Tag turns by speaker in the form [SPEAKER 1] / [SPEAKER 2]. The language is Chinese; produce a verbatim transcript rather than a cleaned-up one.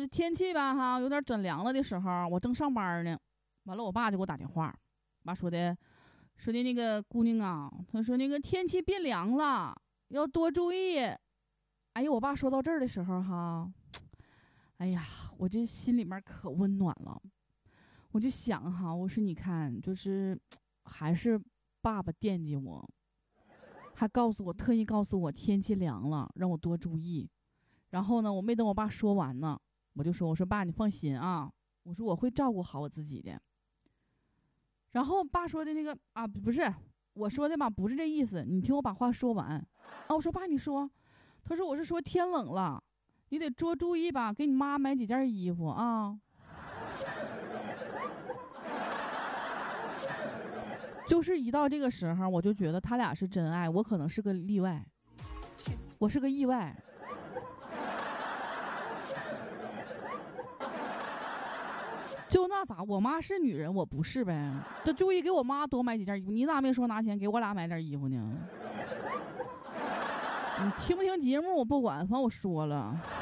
[SPEAKER 1] 这天气吧哈，有点转凉了的时候，我正上班呢，完了我爸就给我打电话，爸说的，说的那个姑娘啊，他说那个天气变凉了，要多注意。哎呀，我爸说到这儿的时候哈，哎呀，我这心里面可温暖了。我就想哈，我说你看，就是还是爸爸惦记我，还告诉我，特意告诉我天气凉了，让我多注意。然后呢，我没等我爸说完呢，我就说，我说爸，你放心啊，我说我会照顾好我自己的。然后爸说的那个啊，不是我说的吧，不是这意思，你听我把话说完啊。我说爸，你说，他说我是说天冷了，你得多注意吧，给你妈买几件衣服啊。就是一到这个时候，我就觉得他俩是真爱，我可能是个例外，我是个意外。就那咋？我妈是女人，我不是呗？就注意给我妈多买几件衣服。你咋没说拿钱给我俩买点衣服呢？你听不听节目我不管，反正我说了。